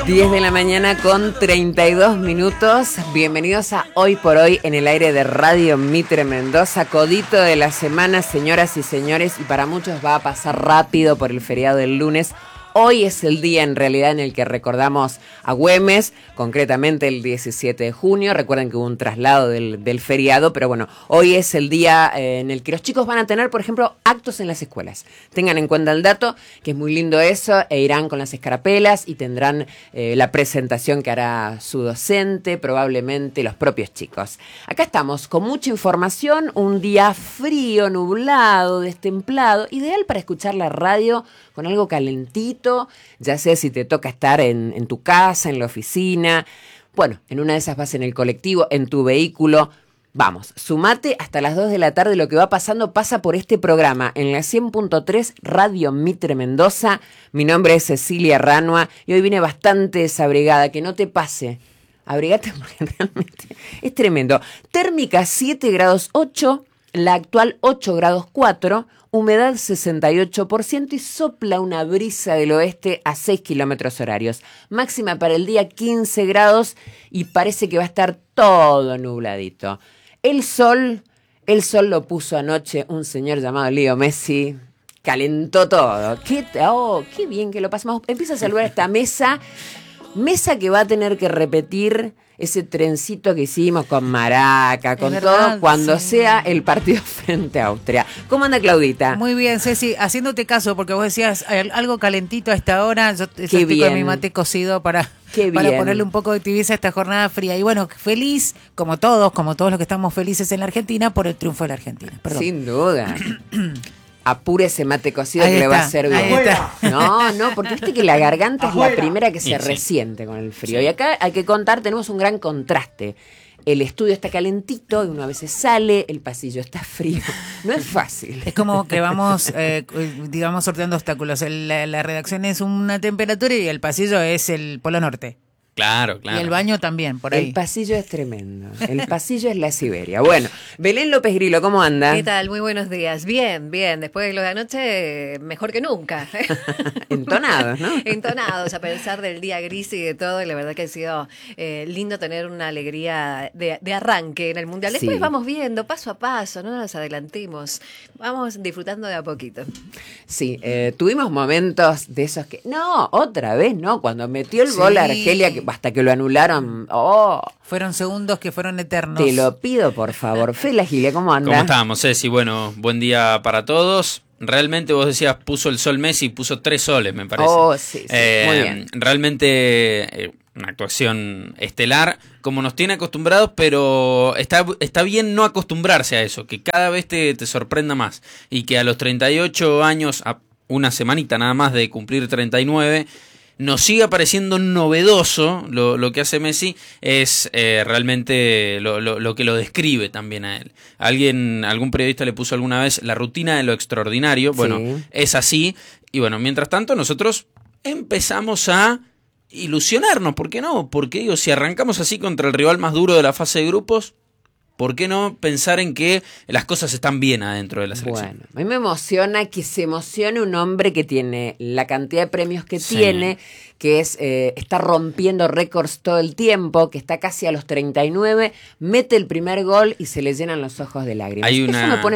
10 de la mañana con 32 minutos. Bienvenidos a Hoy por Hoy en el aire de Radio Mitre Mendoza. Codito de la semana, señoras y señores, y para muchos va a pasar rápido por el feriado del lunes. Hoy es el día en realidad en el que recordamos a Güemes, concretamente el 17 de junio. Recuerden que hubo un traslado del feriado, pero bueno, hoy es el día en el que los chicos van a tener, por ejemplo, actos en las escuelas. Tengan en cuenta el dato, que es muy lindo eso, e irán con las escarapelas y tendrán la presentación que hará su docente, probablemente los propios chicos. Acá estamos con mucha información, un día frío, nublado, destemplado, ideal para escuchar la radio con algo calentito, ya sea si te toca estar en tu casa, en la oficina, bueno, en una de esas vas en el colectivo, en tu vehículo. Vamos, sumate hasta las 2 de la tarde, lo que va pasando pasa por este programa en la 100.3 Radio Mitre Mendoza. Mi nombre es Cecilia Ranua y hoy vine bastante desabrigada, que no te pase. Abrigate porque realmente es tremendo. Térmica 7 grados 8, la actual 8 grados 4, humedad 68% y sopla una brisa del oeste a 6 kilómetros horarios. Máxima para el día 15 grados y parece que va a estar todo nubladito. El sol lo puso anoche un señor llamado Leo Messi. Calentó todo. Qué bien que lo pasamos. Empieza a saludar esta mesa que va a tener que repetir ese trencito que hicimos con Maraca, con verdad, todo, cuando sea el partido frente a Austria. ¿Cómo anda, Claudita? Muy bien, Ceci, haciéndote caso, porque vos decías algo calentito a esta hora, yo estoy con mi mate cocido para ponerle un poco de tibieza a esta jornada fría. Y bueno, feliz, como todos los que estamos felices en la Argentina, por el triunfo de la Argentina. Perdón. Sin duda. Apure ese mate cocido ahí que le va a hacer bien. No, porque viste que la garganta es la primera que se resiente con el frío. Sí. Y acá hay que contar, tenemos un gran contraste. El estudio está calentito y uno a veces sale, el pasillo está frío. No es fácil. Es como que vamos, digamos, sorteando obstáculos. La redacción es una temperatura y el pasillo es el Polo Norte. Claro. Y el baño también, por ahí. El pasillo es tremendo. El pasillo es la Siberia. Bueno, Belén López Grillo, ¿cómo anda? ¿Qué tal? Muy buenos días. Bien. Después de lo de anoche, mejor que nunca. Entonados, ¿no? Entonados, a pesar del día gris y de todo. Y la verdad que ha sido lindo tener una alegría de arranque en el Mundial. Después sí. Vamos viendo paso a paso, no nos adelantemos. Vamos disfrutando de a poquito. Sí, tuvimos momentos de esos que... No, otra vez, ¿no? Cuando metió el gol a Argelia, hasta que lo anularon. Fueron segundos que fueron eternos. Te lo pido, por favor. Fela Gilia, ¿cómo anda? ¿Cómo estamos, Ceci? Bueno, buen día para todos. Realmente vos decías, puso el sol Messi, puso 3 soles, me parece. Sí, muy bien. Realmente una actuación estelar, como nos tiene acostumbrados, pero está bien no acostumbrarse a eso, que cada vez te sorprenda más. Y que a los 38 años, a una semanita nada más de cumplir 39... nos sigue pareciendo novedoso lo que hace Messi, es realmente lo que lo describe también a él. Algún periodista le puso alguna vez la rutina de lo extraordinario. Bueno, sí. Es así. Y bueno, mientras tanto nosotros empezamos a ilusionarnos. ¿Por qué no? Porque digo, si arrancamos así contra el rival más duro de la fase de grupos, ¿por qué no pensar en que las cosas están bien adentro de la selección? Bueno, a mí me emociona que se emocione un hombre que tiene la cantidad de premios que tiene, que es está rompiendo récords todo el tiempo, que está casi a los 39, mete el primer gol y se le llenan los ojos de lágrimas. Eso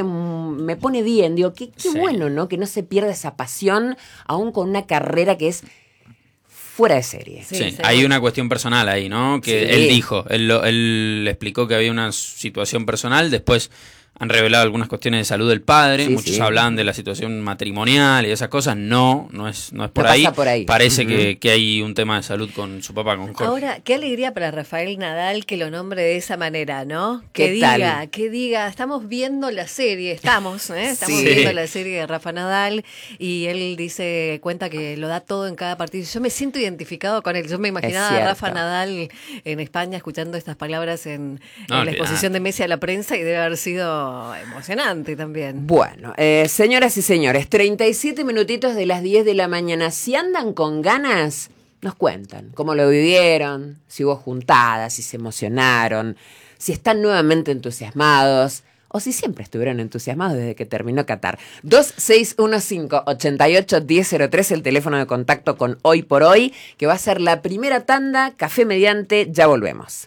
me pone bien, digo, qué bueno, ¿no? Que no se pierda esa pasión, aún con una carrera que es fuera de serie. Sí, hay una cuestión personal ahí, ¿no? Que él dijo, él explicó que había una situación personal, después han revelado algunas cuestiones de salud del padre, muchos hablan de la situación matrimonial y esas cosas, no es por ahí. Parece que hay un tema de salud con su papá, con Jorge. Ahora, qué alegría para Rafael Nadal que lo nombre de esa manera, ¿no? Que diga, estamos viendo la serie, estamos viendo la serie de Rafa Nadal y él cuenta que lo da todo en cada partido. Yo me siento identificado con él, yo me imaginaba a Rafa Nadal en España escuchando estas palabras en la exposición de Messi a la prensa y debe haber sido emocionante también. Bueno, señoras y señores, 37 minutitos de las 10 de la mañana. Si andan con ganas, nos cuentan cómo lo vivieron, si hubo juntadas, si se emocionaron, si están nuevamente entusiasmados o si siempre estuvieron entusiasmados desde que terminó Qatar. 2615-881003, el teléfono de contacto con Hoy por Hoy, que va a ser la primera tanda, café mediante, ya volvemos.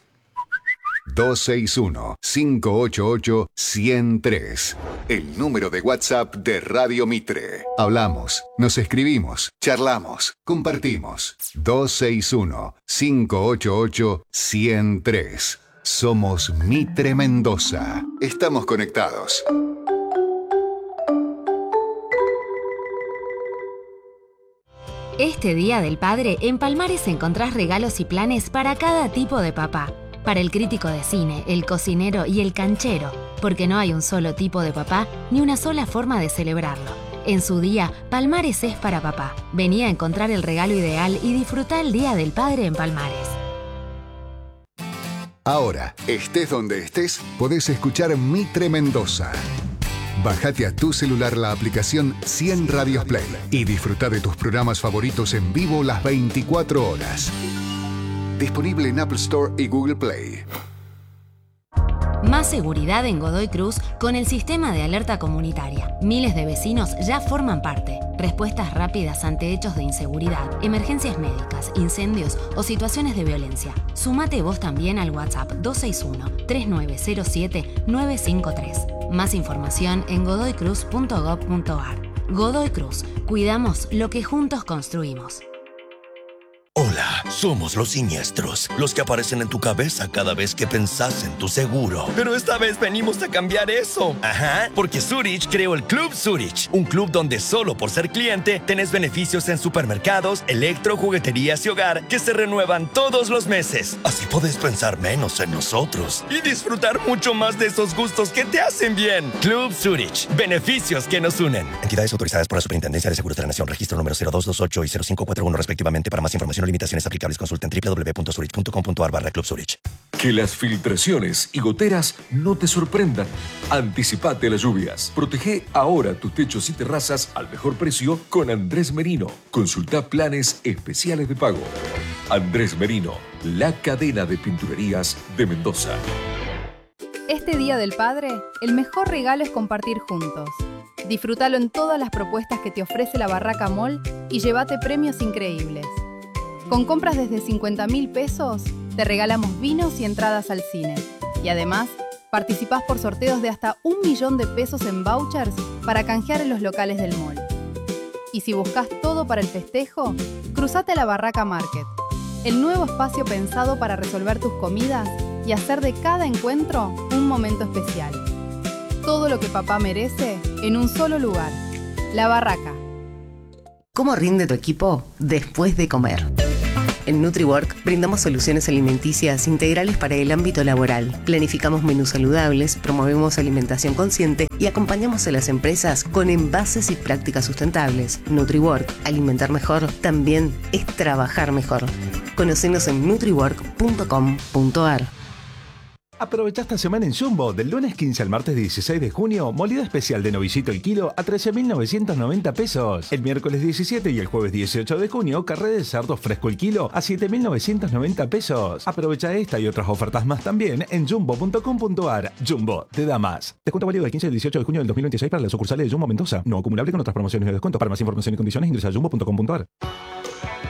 261-588-103. El número de WhatsApp de Radio Mitre. Hablamos, nos escribimos, charlamos, compartimos. 261-588-103. Somos Mitre Mendoza. Estamos conectados. Este Día del Padre, en Palmares encontrás regalos y planes para cada tipo de papá. Para el crítico de cine, el cocinero y el canchero, porque no hay un solo tipo de papá ni una sola forma de celebrarlo. En su día, Palmares es para papá. Vení a encontrar el regalo ideal y disfrutá el Día del Padre en Palmares. Ahora, estés donde estés, podés escuchar Mitre Mendoza. Bájate a tu celular la aplicación 100 Radios Play y disfruta de tus programas favoritos en vivo las 24 horas. Disponible en Apple Store y Google Play. Más seguridad en Godoy Cruz con el sistema de alerta comunitaria. Miles de vecinos ya forman parte. Respuestas rápidas ante hechos de inseguridad, emergencias médicas, incendios o situaciones de violencia. Sumate vos también al WhatsApp 261-3907-953. Más información en godoycruz.gov.ar. Godoy Cruz. Cuidamos lo que juntos construimos. Hola, somos los siniestros, los que aparecen en tu cabeza cada vez que pensás en tu seguro. Pero esta vez venimos a cambiar eso. Ajá, porque Zurich creó el Club Zurich, un club donde solo por ser cliente tenés beneficios en supermercados, electro, jugueterías y hogar que se renuevan todos los meses. Así podés pensar menos en nosotros y disfrutar mucho más de esos gustos que te hacen bien. Club Zurich, beneficios que nos unen. Entidades autorizadas por la Superintendencia de Seguros de la Nación, registro número 0228 y 0541 respectivamente. Para más información o limitaciones aplicables, consulta en www.zurich.com.ar/Club Zurich. Que las filtraciones y goteras no te sorprendan. Anticipate a las lluvias. Protege ahora tus techos y terrazas al mejor precio con Andrés Merino. Consulta planes especiales de pago. Andrés Merino, la cadena de pinturerías de Mendoza. Este Día del Padre, el mejor regalo es compartir juntos. Disfrútalo en todas las propuestas que te ofrece la Barraca Mall y llévate premios increíbles. Con compras desde 50.000 pesos, te regalamos vinos y entradas al cine. Y además, participás por sorteos de hasta 1 millón de pesos en vouchers para canjear en los locales del mall. Y si buscas todo para el festejo, cruzate a la Barraca Market, el nuevo espacio pensado para resolver tus comidas y hacer de cada encuentro un momento especial. Todo lo que papá merece en un solo lugar. La Barraca. ¿Cómo rinde tu equipo después de comer? En NutriWork brindamos soluciones alimenticias integrales para el ámbito laboral. Planificamos menús saludables, promovemos alimentación consciente y acompañamos a las empresas con envases y prácticas sustentables. NutriWork, alimentar mejor, también es trabajar mejor. Conocenos en nutriwork.com.ar. Aprovecha esta semana en Jumbo, del lunes 15 al martes 16 de junio, molida especial de novillito el kilo a 13.990 pesos. El miércoles 17 y el jueves 18 de junio, carré de cerdo fresco el kilo a 7.990 pesos. Aprovecha esta y otras ofertas más también en jumbo.com.ar. Jumbo, te da más. Descuento válido del 15 al 18 de junio del 2026 para las sucursales de Jumbo Mendoza. No acumulable con otras promociones de descuento. Para más información y condiciones ingresa a jumbo.com.ar.